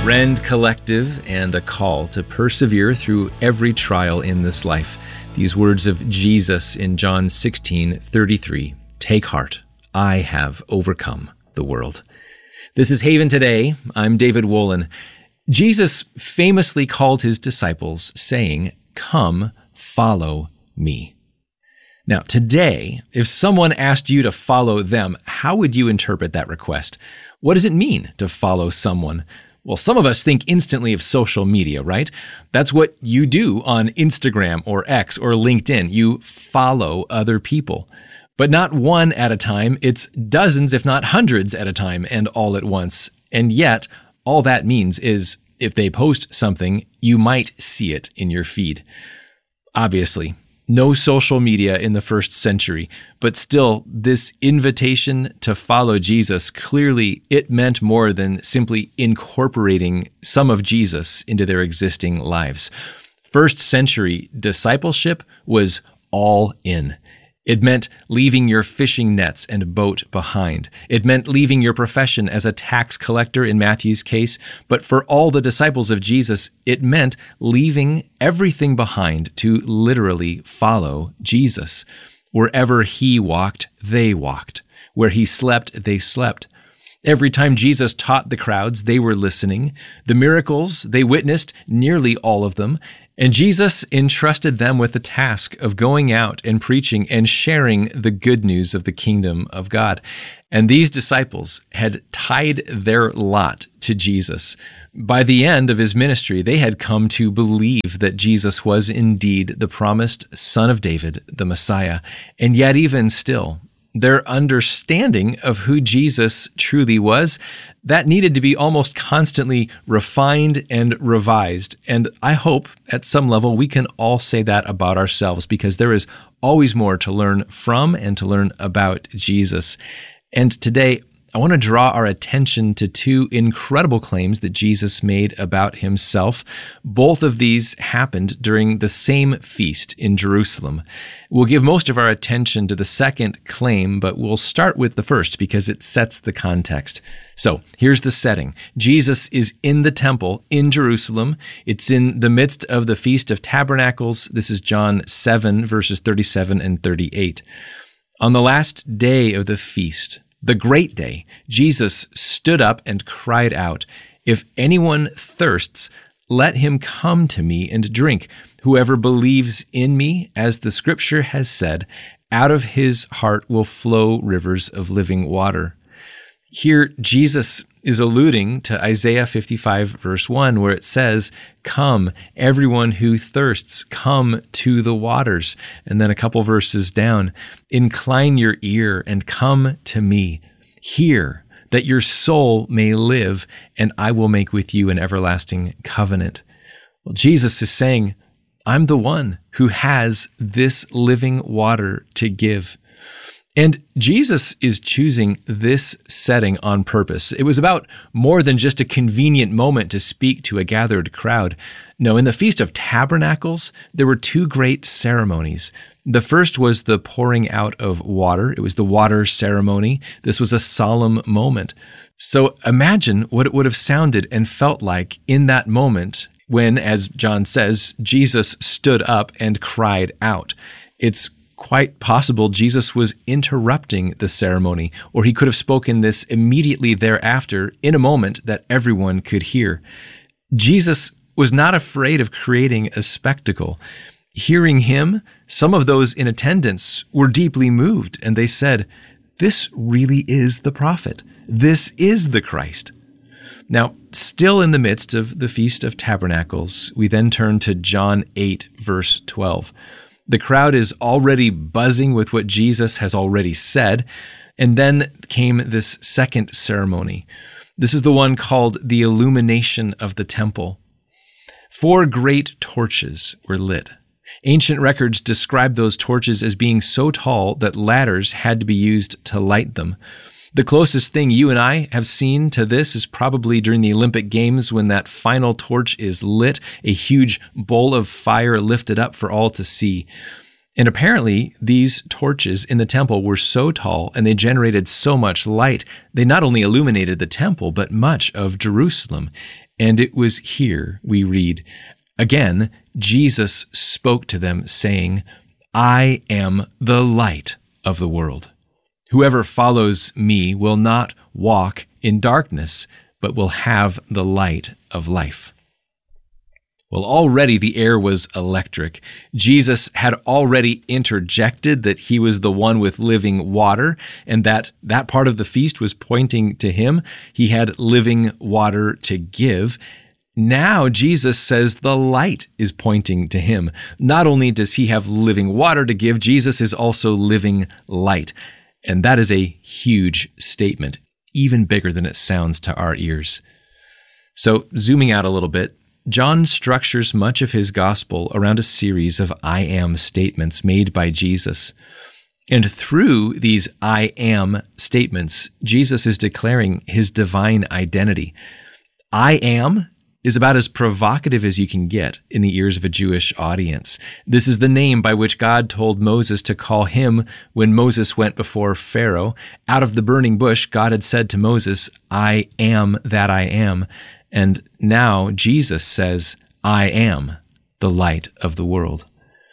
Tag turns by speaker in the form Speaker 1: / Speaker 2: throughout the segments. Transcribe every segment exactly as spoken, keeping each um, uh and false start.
Speaker 1: Rend Collective and a call to persevere through every trial in this life. These words of Jesus in John sixteen thirty-three. Take heart, I have overcome the world. This is Haven Today. I'm David Wolin. Jesus famously called his disciples, saying, "Come, follow me." Now, today, if someone asked you to follow them, how would you interpret that request? What does it mean to follow someone? Well, some of us think instantly of social media, right? That's what you do on Instagram or X or LinkedIn. You follow other people. But not one at a time. It's dozens, if not hundreds at a time, and all at once. And yet, all that means is if they post something, you might see it in your feed. Obviously, no social media in the first century, but still, this invitation to follow Jesus, clearly it meant more than simply incorporating some of Jesus into their existing lives. First century discipleship was all in. It meant leaving your fishing nets and boat behind. It meant leaving your profession as a tax collector in Matthew's case. But for all the disciples of Jesus, it meant leaving everything behind to literally follow Jesus. Wherever he walked, they walked. Where he slept, they slept. Every time Jesus taught the crowds, they were listening. The miracles, they witnessed nearly all of them. And Jesus entrusted them with the task of going out and preaching and sharing the good news of the kingdom of God. And these disciples had tied their lot to Jesus. By the end of his ministry, they had come to believe that Jesus was indeed the promised Son of David, the Messiah. And yet even still, their understanding of who Jesus truly was, that needed to be almost constantly refined and revised. And I hope at some level we can all say that about ourselves, because there is always more to learn from and to learn about Jesus. And today, I want to draw our attention to two incredible claims that Jesus made about himself. Both of these happened during the same feast in Jerusalem. We'll give most of our attention to the second claim, but we'll start with the first because it sets the context. So here's the setting. Jesus is in the temple in Jerusalem. It's in the midst of the Feast of Tabernacles. This is John seven, verses thirty-seven and thirty-eight. On the last day of the feast, the great day, Jesus stood up and cried out, "If anyone thirsts, let him come to me and drink. Whoever believes in me, as the scripture has said, out of his heart will flow rivers of living water." Here, Jesus is alluding to Isaiah fifty-five, verse one, where it says, "Come, everyone who thirsts, come to the waters." And then a couple verses down, "Incline your ear and come to me. Hear, that your soul may live, and I will make with you an everlasting covenant." Well, Jesus is saying, I'm the one who has this living water to give. And Jesus is choosing this setting on purpose. It was about more than just a convenient moment to speak to a gathered crowd. No, in the Feast of Tabernacles, there were two great ceremonies. The first was the pouring out of water. It was the water ceremony. This was a solemn moment. So imagine what it would have sounded and felt like in that moment when, as John says, Jesus stood up and cried out. It's quite possible Jesus was interrupting the ceremony, or he could have spoken this immediately thereafter in a moment that everyone could hear. Jesus was not afraid of creating a spectacle. Hearing him, some of those in attendance were deeply moved, and they said, "This really is the prophet. This is the Christ." Now, still in the midst of the Feast of Tabernacles, we then turn to John eight, verse twelve. The crowd is already buzzing with what Jesus has already said. And then came this second ceremony. This is the one called the illumination of the temple. Four great torches were lit. Ancient records describe those torches as being so tall that ladders had to be used to light them. The closest thing you and I have seen to this is probably during the Olympic Games when that final torch is lit, a huge bowl of fire lifted up for all to see. And apparently, these torches in the temple were so tall and they generated so much light, they not only illuminated the temple, but much of Jerusalem. And it was here, we read, again, Jesus spoke to them, saying, I am the light of the world. Whoever follows me will not walk in darkness, but will have the light of life. Well, already the air was electric. Jesus had already interjected that he was the one with living water, and that that part of the feast was pointing to him. He had living water to give. Now Jesus says the light is pointing to him. Not only does he have living water to give, Jesus is also living light. And that is a huge statement, even bigger than it sounds to our ears. So, zooming out a little bit, John structures much of his gospel around a series of I am statements made by Jesus. And through these I am statements, Jesus is declaring his divine identity. I am is about as provocative as you can get in the ears of a Jewish audience. This is the name by which God told Moses to call him when Moses went before Pharaoh. Out of the burning bush, God had said to Moses, I am that I am. And now Jesus says, I am the light of the world.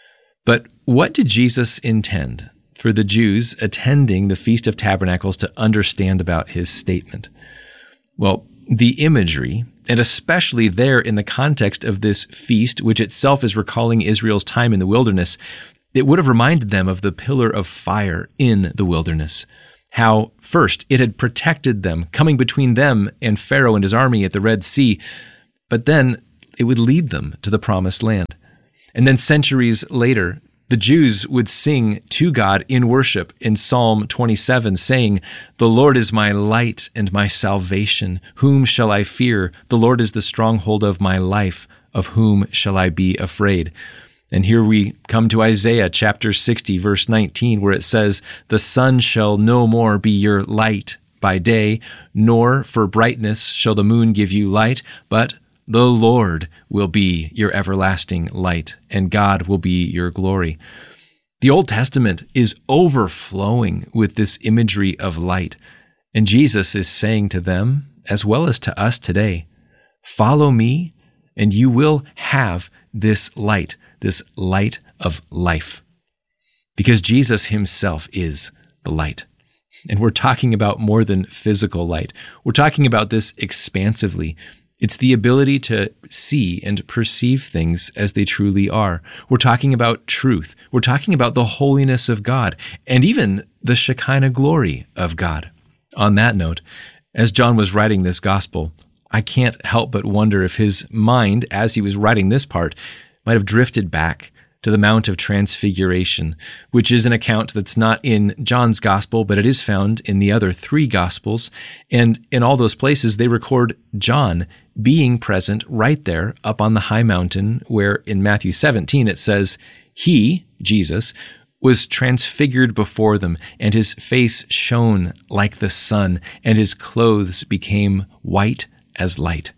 Speaker 1: But what did Jesus intend for the Jews attending the Feast of Tabernacles to understand about his statement? Well, the imagery, and especially there in the context of this feast, which itself is recalling Israel's time in the wilderness, it would have reminded them of the pillar of fire in the wilderness. How, first, it had protected them, coming between them and Pharaoh and his army at the Red Sea, but then it would lead them to the promised land. And then centuries later, the Jews would sing to God in worship in Psalm twenty-seven, saying, The Lord is my light and my salvation. Whom shall I fear? The Lord is the stronghold of my life. Of whom shall I be afraid? And here we come to Isaiah chapter sixty, verse nineteen, where it says, The sun shall no more be your light by day, nor for brightness shall the moon give you light, but the Lord will be your everlasting light, and God will be your glory. The Old Testament is overflowing with this imagery of light, and Jesus is saying to them, as well as to us today, follow me, and you will have this light, this light of life. Because Jesus himself is the light. And we're talking about more than physical light. We're talking about this expansively. It's the ability to see and perceive things as they truly are. We're talking about truth. We're talking about the holiness of God and even the Shekinah glory of God. On that note, as John was writing this gospel, I can't help but wonder if his mind, as he was writing this part, might have drifted back to the Mount of Transfiguration, which is an account that's not in John's gospel, but it is found in the other three gospels. And in all those places, they record John being present right there up on the high mountain, where in Matthew seventeen it says, he, Jesus, was transfigured before them, and his face shone like the sun, and his clothes became white as light.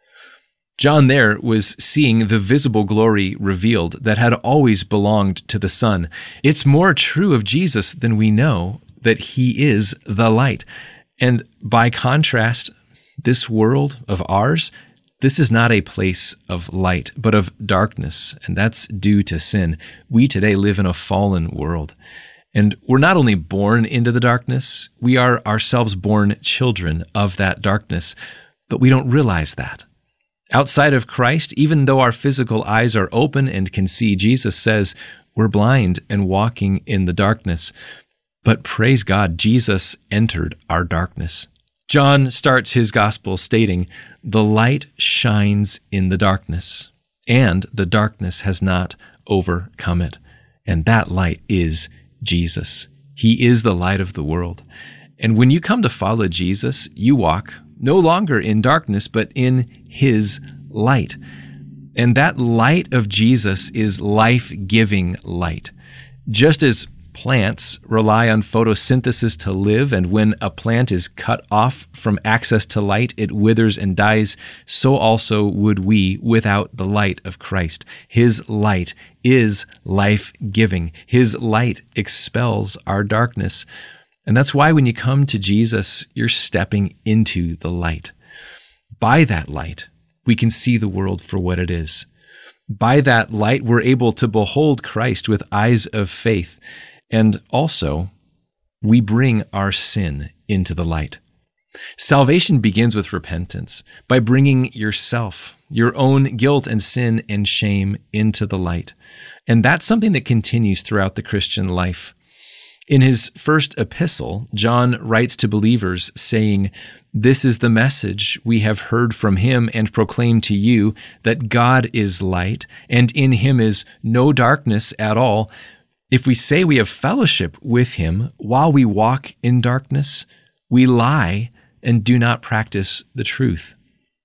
Speaker 1: John there was seeing the visible glory revealed that had always belonged to the Son. It's more true of Jesus than we know that he is the light. And by contrast, this world of ours, this is not a place of light, but of darkness, and that's due to sin. We today live in a fallen world. And we're not only born into the darkness, we are ourselves born children of that darkness, but we don't realize that. Outside of Christ, even though our physical eyes are open and can see, Jesus says we're blind and walking in the darkness. But praise God, Jesus entered our darkness. John starts his gospel stating, the light shines in the darkness, and the darkness has not overcome it. And that light is Jesus. He is the light of the world. And when you come to follow Jesus, you walk no longer in darkness, but in his light. And that light of Jesus is life-giving light. Just as plants rely on photosynthesis to live, and when a plant is cut off from access to light, it withers and dies, so also would we without the light of Christ. His light is life-giving. His light expels our darkness. And that's why when you come to Jesus, you're stepping into the light. By that light, we can see the world for what it is. By that light, we're able to behold Christ with eyes of faith. And also, we bring our sin into the light. Salvation begins with repentance, by bringing yourself, your own guilt and sin and shame into the light. And that's something that continues throughout the Christian life. In his first epistle, John writes to believers saying, "This is the message we have heard from him and proclaim to you, that God is light, and in him is no darkness at all. If we say we have fellowship with him while we walk in darkness, we lie and do not practice the truth."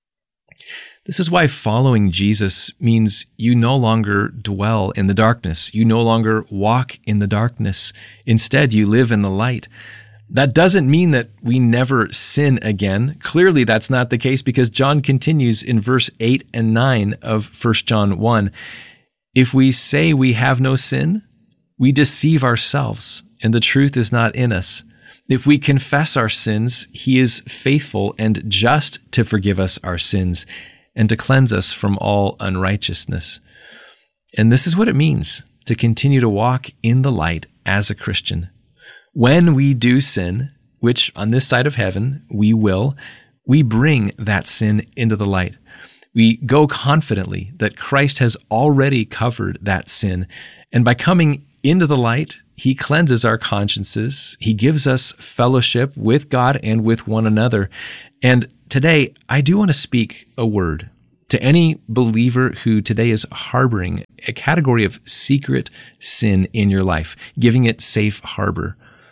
Speaker 1: This is why following Jesus means you no longer dwell in the darkness. You no longer walk in the darkness. Instead, you live in the light. That doesn't mean that we never sin again. Clearly, that's not the case, because John continues in verse eight and nine of First John one. "If we say we have no sin, we deceive ourselves, and the truth is not in us. If we confess our sins, he is faithful and just to forgive us our sins and to cleanse us from all unrighteousness." And this is what it means to continue to walk in the light as a Christian. When we do sin, which on this side of heaven we will, we bring that sin into the light. We go confidently that Christ has already covered that sin. And by coming into the light, he cleanses our consciences. He gives us fellowship with God and with one another. And today, I do want to speak a word to any believer who today is harboring a category of secret sin in your life, giving it safe harbor.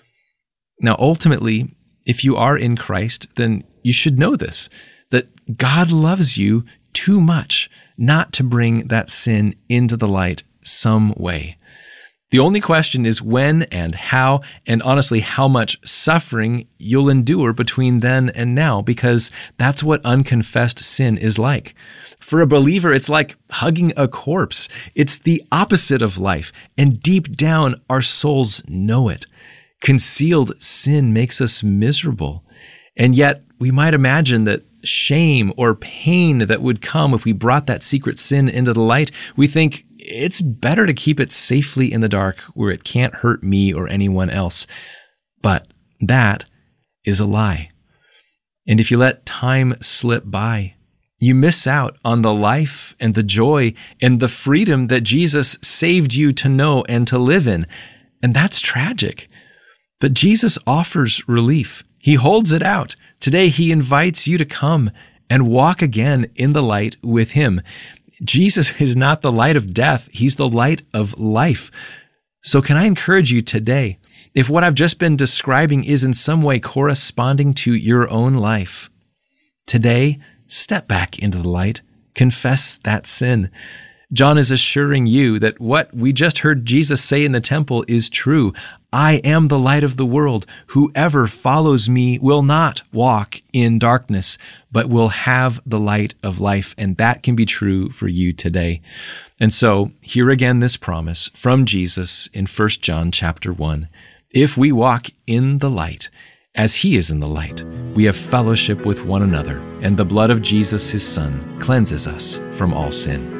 Speaker 1: Now, ultimately, if you are in Christ, then you should know this, that God loves you too much not to bring that sin into the light some way. The only question is when and how, and honestly, how much suffering you'll endure between then and now, because that's what unconfessed sin is like. For a believer, it's like hugging a corpse. It's the opposite of life, and deep down, our souls know it. Concealed sin makes us miserable, and yet we might imagine that shame or pain that would come if we brought that secret sin into the light. We think it's better to keep it safely in the dark where it can't hurt me or anyone else. But that is a lie. And if you let time slip by, you miss out on the life and the joy and the freedom that Jesus saved you to know and to live in. And that's tragic. But Jesus offers relief. He holds it out. Today, he invites you to come and walk again in the light with him. Jesus is not the light of death. He's the light of life. So can I encourage you today, if what I've just been describing is in some way corresponding to your own life, today, step back into the light, confess that sin. John is assuring you that what we just heard Jesus say in the temple is true. I am the light of the world. Whoever follows me will not walk in darkness, but will have the light of life. And that can be true for you today. And so here again, this promise from Jesus in First John chapter one. If we walk in the light, as he is in the light, we have fellowship with one another, and the blood of Jesus, his Son, cleanses us from all sin.